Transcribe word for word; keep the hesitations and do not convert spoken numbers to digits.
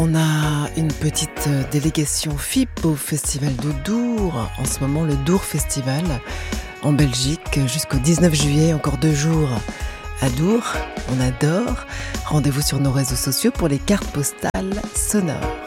On a une petite délégation F I P au festival de Dour, en ce moment le Dour Festival en Belgique jusqu'au dix-neuf juillet, encore deux jours à Dour, on adore. Rendez-vous sur nos réseaux sociaux pour les cartes postales sonores.